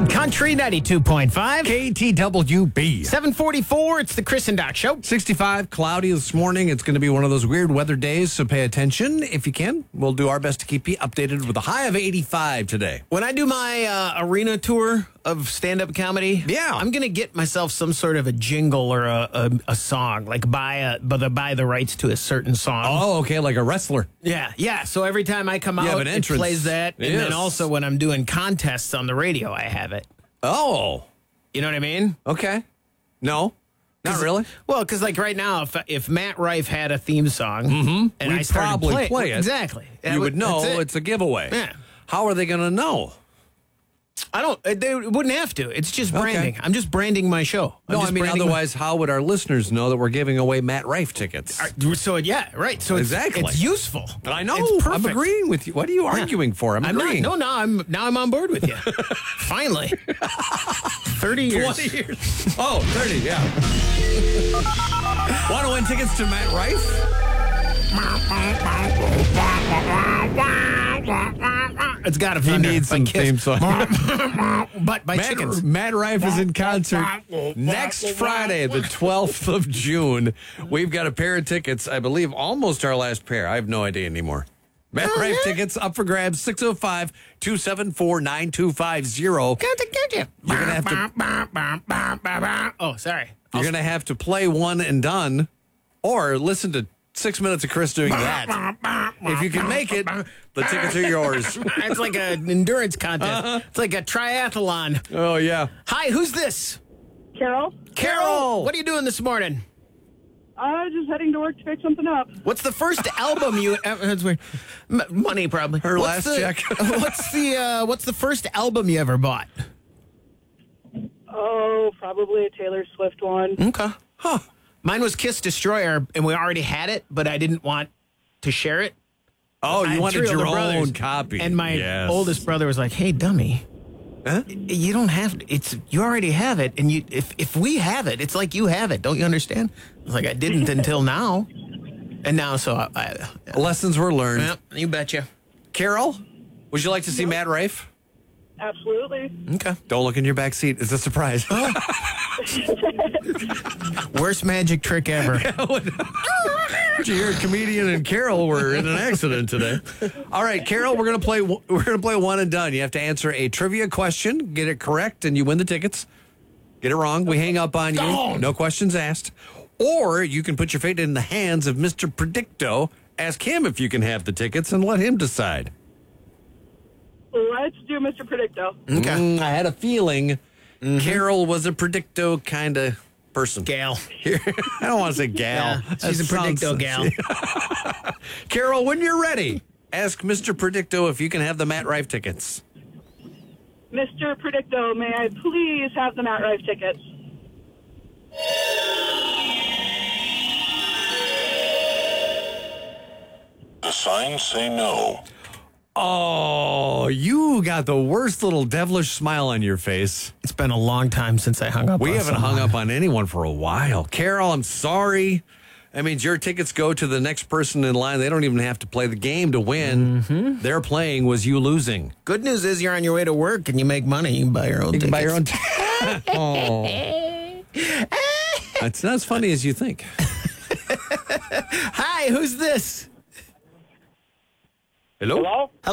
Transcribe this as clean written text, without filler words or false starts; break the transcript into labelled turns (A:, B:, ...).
A: Good Country 92.5.
B: KTWB.
A: 744, it's the Chris and Doc Show.
B: 65, cloudy this morning. It's going to be one of those weird weather days, so pay attention if you can. We'll do our best to keep you updated with a high of 85 today.
A: When I do my arena tour of stand-up comedy, I'm going to get myself some sort of a jingle or a song, like buy the rights to a certain song.
B: Oh, okay, like a wrestler.
A: Yeah. So every time I come out, it plays that. And then also when I'm doing contests on the radio, I have it.
B: Oh.
A: You know what I mean?
B: Okay. No, not really.
A: Well, because like right now, if Matt Rife had a theme song, and I started
B: probably play it.
A: Exactly.
B: You would know it's a giveaway.
A: Yeah.
B: How are they going to know?
A: They wouldn't have to. It's just branding. I'm just branding my show.
B: Otherwise, how would our listeners know that we're giving away Matt Rife tickets?
A: So, right. So
B: exactly.
A: It's useful.
B: I know.
A: It's perfect.
B: I'm agreeing with you. What are you arguing for? I'm agreeing.
A: Now I'm on board with you. Finally. 30 years.
B: 20 years. Oh, 30, yeah. Want to win tickets to Matt Rife?
A: It's got a
B: He needs some theme song.
A: But by chickens.
B: Matt Rife is in concert next Friday, the 12th of June. We've got a pair of tickets, I believe almost our last pair. I have no idea anymore. Matt Rife tickets up for grabs, 605-274-9250. You're going to have to...
A: Oh, sorry.
B: You're going to have to play one and done, or listen to 6 minutes of Chris doing that. If you can make it, the tickets are yours.
A: It's like an endurance contest. It's like a triathlon.
B: Oh, yeah.
A: Hi, who's this?
C: Carol?
A: Carol! What are you doing this morning?
C: Just heading to work to pick something up.
A: What's the first album you... That's weird. Money, probably.
B: Last check.
A: What's the first album you ever bought?
C: Oh, probably a Taylor Swift one.
A: Okay. Huh. Mine was Kiss Destroyer, and we already had it, but I didn't want to share it.
B: Oh, you wanted your
A: brothers,
B: own copy.
A: And my oldest brother was like, "Hey, dummy, you don't have to. You already have it, and if we have it, it's like you have it. Don't you understand?" I was like, "I didn't until now, and now so
B: lessons were learned."
A: Well, you betcha.
B: Carol, would you like to see Matt Rife?
C: Absolutely.
A: Okay.
B: Don't look in your back seat. It's a surprise.
A: Worst magic trick ever.
B: Did you hear a comedian and Carol were in an accident today? All right, Carol, we're gonna play one and done. You have to answer a trivia question, get it correct, and you win the tickets. Get it wrong, we hang up on you. No questions asked. Or you can put your fate in the hands of Mr. Predicto. Ask him if you can have the tickets and let him decide.
C: Let's do Mr. Predicto.
B: Okay. I had a feeling Carol was a Predicto kind of person.
A: Gal.
B: I don't want to say gal.
A: Yeah, she's a Predicto gal.
B: Carol, when you're ready, ask Mr. Predicto if you can have the Matt Rife tickets.
C: Mr. Predicto, may I please have the Matt Rife tickets?
D: The signs say no.
B: Oh, you got the worst little devilish smile on your face.
A: It's been a long time since I hung up
B: We
A: on
B: haven't hung up on anyone for a while. Carol, I'm sorry. That means your tickets go to the next person in line. They don't even have to play the game to win. Their playing was you losing.
A: Good news is you're on your way to work and you make money. You can buy your own tickets.
B: Buy your own Oh. That's not as funny as you think.
A: Hi, who's this?
B: Hello?
C: Hello?